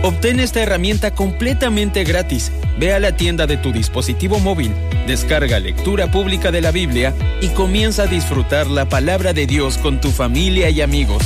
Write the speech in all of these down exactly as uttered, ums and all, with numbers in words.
Obtén esta herramienta completamente gratis. Ve a la tienda de tu dispositivo móvil, descarga Lectura Pública de la Biblia y comienza a disfrutar la palabra de Dios con tu familia y amigos.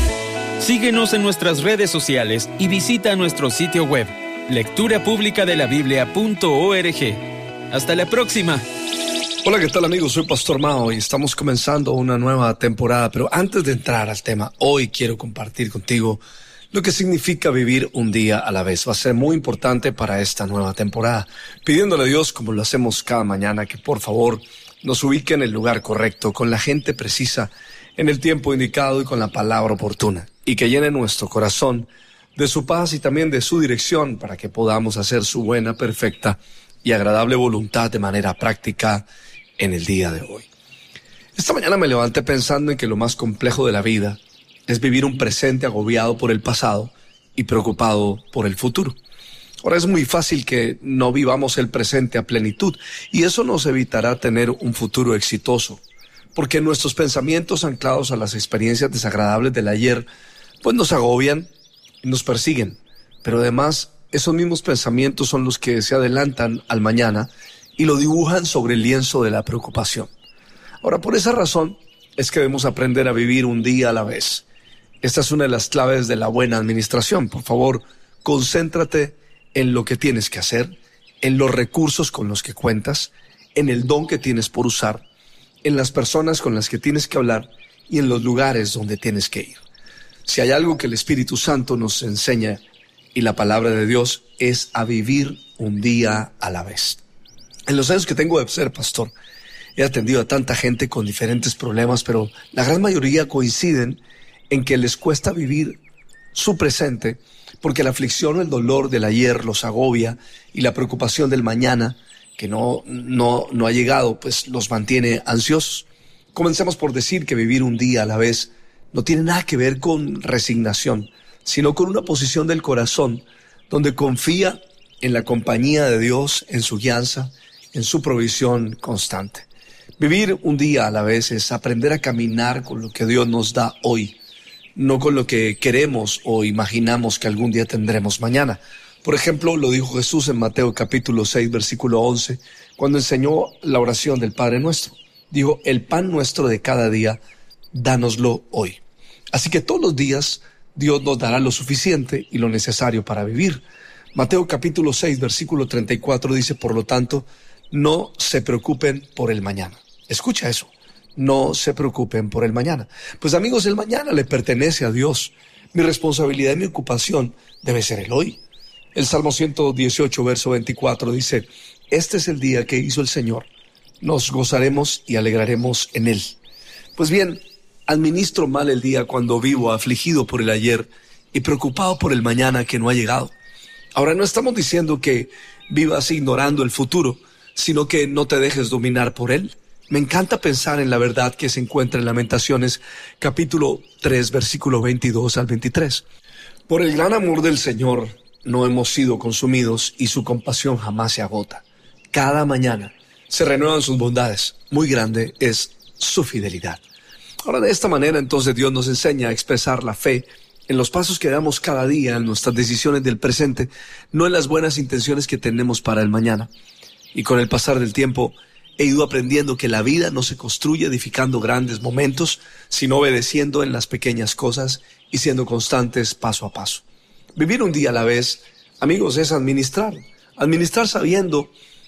Síguenos en nuestras redes sociales y visita nuestro sitio web, lectura pública de la biblia punto org. Hasta la próxima. Hola, ¿qué tal amigos? Soy Pastor Mao y estamos comenzando una nueva temporada, pero antes de entrar al tema, hoy quiero compartir contigo lo que significa vivir un día a la vez. Va a ser muy importante para esta nueva temporada, pidiéndole a Dios, como lo hacemos cada mañana, que por favor nos ubique en el lugar correcto, con la gente precisa, en el tiempo indicado y con la palabra oportuna, y que llene nuestro corazón de su paz y también de su dirección para que podamos hacer su buena, perfecta y agradable voluntad de manera práctica en el día de hoy. Esta mañana me levanté pensando en que lo más complejo de la vida es vivir un presente agobiado por el pasado y preocupado por el futuro. Ahora, es muy fácil que no vivamos el presente a plenitud y eso nos evitará tener un futuro exitoso, porque nuestros pensamientos anclados a las experiencias desagradables del ayer pues nos agobian y nos persiguen, pero además esos mismos pensamientos son los que se adelantan al mañana y lo dibujan sobre el lienzo de la preocupación. Ahora, por esa razón es que debemos aprender a vivir un día a la vez. Esta es una de las claves de la buena administración. Por favor, concéntrate en lo que tienes que hacer, en los recursos con los que cuentas, en el don que tienes por usar, en las personas con las que tienes que hablar y en los lugares donde tienes que ir. Si hay algo que el Espíritu Santo nos enseña y la palabra de Dios es a vivir un día a la vez. En los años que tengo de ser pastor, he atendido a tanta gente con diferentes problemas, pero la gran mayoría coinciden en que les cuesta vivir su presente porque la aflicción o el dolor del ayer los agobia y la preocupación del mañana, que no, no, no ha llegado, pues los mantiene ansiosos. Comencemos por decir que vivir un día a la vez no tiene nada que ver con resignación, sino con una posición del corazón donde confía en la compañía de Dios, en su guianza, en su provisión constante. Vivir un día a la vez es aprender a caminar con lo que Dios nos da hoy, no con lo que queremos o imaginamos que algún día tendremos mañana. Por ejemplo, lo dijo Jesús en Mateo capítulo seis, versículo once, cuando enseñó la oración del Padre Nuestro. Dijo, el pan nuestro de cada día, dánoslo hoy. Así que todos los días Dios nos dará lo suficiente y lo necesario para vivir. Mateo capítulo seis, versículo treinta y cuatro dice, por lo tanto, no se preocupen por el mañana. Escucha eso. No se preocupen por el mañana. Pues amigos, el mañana le pertenece a Dios. Mi responsabilidad y mi ocupación debe ser el hoy. El Salmo ciento dieciocho, verso veinticuatro dice, este es el día que hizo el Señor. Nos gozaremos y alegraremos en él. Pues bien, administro mal el día cuando vivo afligido por el ayer y preocupado por el mañana que no ha llegado. Ahora, no estamos diciendo que vivas ignorando el futuro, sino que no te dejes dominar por él. Me encanta pensar en la verdad que se encuentra en Lamentaciones, capítulo tres, versículo veintidós al veintitrés. Por el gran amor del Señor no hemos sido consumidos y su compasión jamás se agota. Cada mañana se renuevan sus bondades. Muy grande es su fidelidad. Ahora, de esta manera, entonces, Dios nos enseña a expresar la fe en los pasos que damos cada día, en nuestras decisiones del presente, no en las buenas intenciones que tenemos para el mañana. Y con el pasar del tiempo, he ido aprendiendo que la vida no se construye edificando grandes momentos, sino obedeciendo en las pequeñas cosas y siendo constantes paso a paso. Vivir un día a la vez, amigos, es administrar. Administrar sabiendo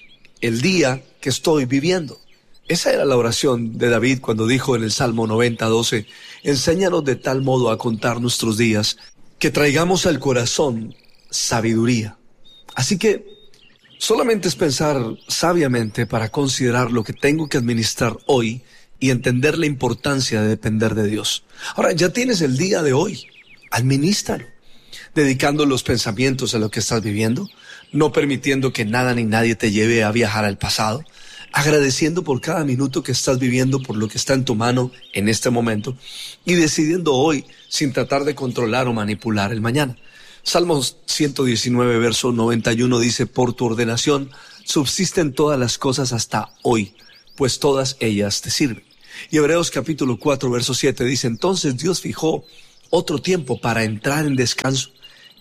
el día que estoy viviendo. Esa era la oración de David cuando dijo en el Salmo noventa, doce, enséñanos de tal modo a contar nuestros días, que traigamos al corazón sabiduría. Así que solamente es pensar sabiamente para considerar lo que tengo que administrar hoy y entender la importancia de depender de Dios. Ahora, ya tienes el día de hoy, administralo, dedicando los pensamientos a lo que estás viviendo, no permitiendo que nada ni nadie te lleve a viajar al pasado, agradeciendo por cada minuto que estás viviendo, por lo que está en tu mano en este momento, y decidiendo hoy sin tratar de controlar o manipular el mañana. Salmos ciento diecinueve, verso noventa y uno dice, por tu ordenación subsisten todas las cosas hasta hoy, pues todas ellas te sirven. Y Hebreos capítulo cuatro, verso siete dice, entonces Dios fijó otro tiempo para entrar en descanso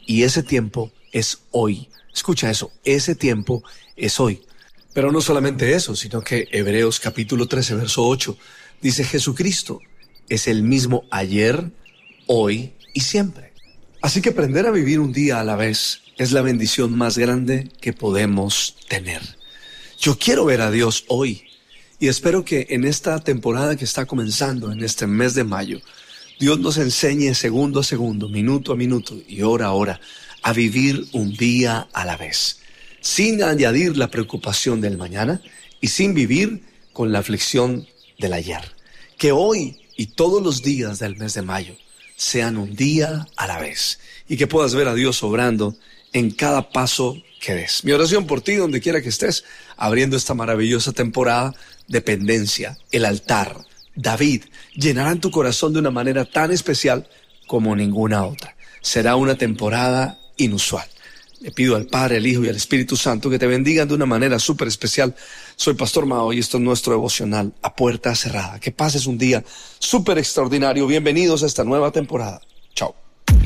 Y ese tiempo es hoy. Escucha eso, ese tiempo es hoy. Pero no solamente eso, sino que Hebreos capítulo trece, verso ocho, dice Jesucristo es el mismo ayer, hoy y siempre. Así que aprender a vivir un día a la vez es la bendición más grande que podemos tener. Yo quiero ver a Dios hoy y espero que en esta temporada que está comenzando, en este mes de mayo, Dios nos enseñe segundo a segundo, minuto a minuto y hora a hora a vivir un día a la vez, sin añadir la preocupación del mañana y sin vivir con la aflicción del ayer. Que hoy y todos los días del mes de mayo sean un día a la vez y que puedas ver a Dios obrando en cada paso que des. Mi oración por ti, donde quiera que estés, abriendo esta maravillosa temporada, dependencia, el altar, David, llenarán tu corazón de una manera tan especial como ninguna otra. Será una temporada inusual. Le pido al Padre, al Hijo y al Espíritu Santo que te bendigan de una manera súper especial. Soy Pastor Mao y esto es nuestro devocional A Puerta Cerrada. Que pases un día súper extraordinario. Bienvenidos a esta nueva temporada. Chao.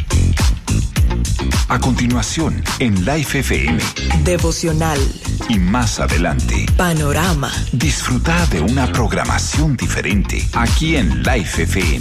A continuación, en Life F M. Devocional. Y más adelante, Panorama. disfruta de una programación diferente aquí en Life F M.